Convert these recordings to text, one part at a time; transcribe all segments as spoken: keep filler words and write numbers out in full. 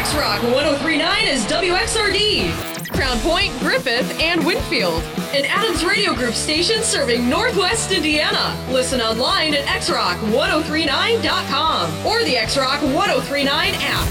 X-Rock one oh three point nine is W X R D, Crown Point, Griffith, and Winfield. An Adams Radio Group station serving Northwest Indiana. Listen online at x rock ten thirty-nine dot com or the X-Rock ten thirty-nine app.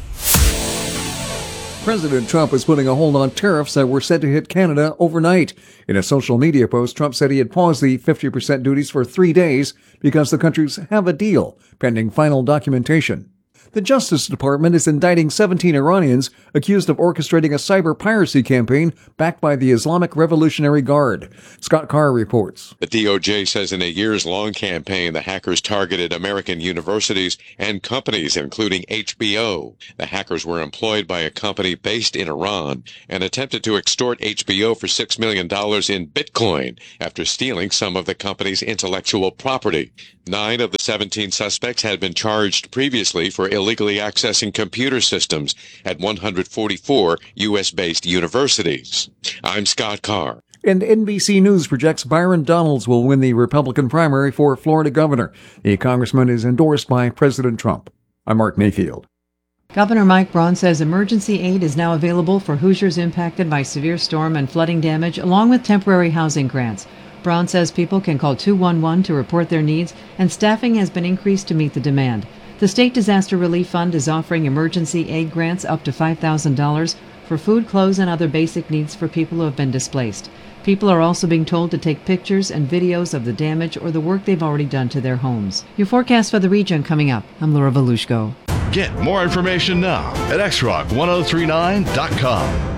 President Trump is putting a hold on tariffs that were set to hit Canada overnight. In a social media post, Trump said he had paused the fifty percent duties for three days because the countries have a deal, pending final documentation. The Justice Department is indicting seventeen Iranians accused of orchestrating a cyber piracy campaign backed by the Islamic Revolutionary Guard. Scott Carr reports. The D O J says in a years-long campaign, the hackers targeted American universities and companies, including H B O. The hackers were employed by a company based in Iran and attempted to extort H B O for six million dollars in Bitcoin after stealing some of the company's intellectual property. Nine of the seventeen suspects had been charged previously for illegally accessing computer systems at one hundred forty-four U S-based universities. I'm Scott Carr. And N B C News projects Byron Donalds will win the Republican primary for Florida governor. The congressman is endorsed by President Trump. I'm Mark Mayfield. Governor Mike Braun says emergency aid is now available for Hoosiers impacted by severe storm and flooding damage, along with temporary housing grants. Braun says people can call two one one to report their needs, and staffing has been increased to meet the demand. The State Disaster Relief Fund is offering emergency aid grants up to five thousand dollars for food, clothes, and other basic needs for people who have been displaced. People are also being told to take pictures and videos of the damage or the work they've already done to their homes. Your forecast for the region coming up. I'm Laura Volushko. Get more information now at x rock ten thirty-nine dot com.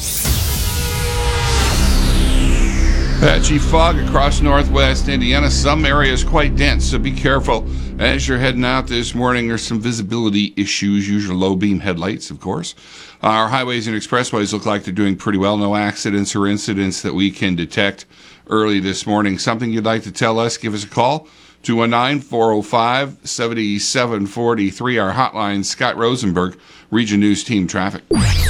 Patchy fog across northwest Indiana. Some areas quite dense, so be careful as you're heading out this morning. There's some visibility issues. Use your low beam headlights, of course. Our highways and expressways look like they're doing pretty well. No accidents or incidents that we can detect early this morning. Something you'd like to tell us, give us a call. two one nine, four oh five, seven seven four three. Our hotline, Scott Rosenberg, Region News Team Traffic.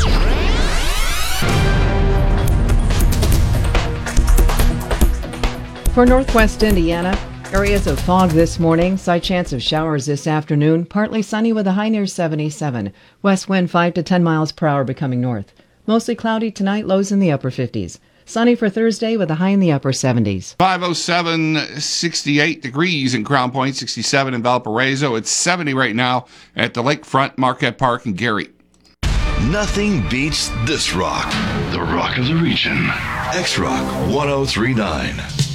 For northwest Indiana, areas of fog this morning, slight chance of showers this afternoon, partly sunny with a high near seventy-seven. West wind five to ten miles per hour becoming north. Mostly cloudy tonight, lows in the upper fifties. Sunny for Thursday with a high in the upper seventies. five oh seven, sixty-eight degrees in Crown Point, sixty-seven in Valparaiso. It's seventy right now at the Lakefront, Marquette Park, and Gary. Nothing beats this rock. The rock of the region. X-Rock ten thirty-nine.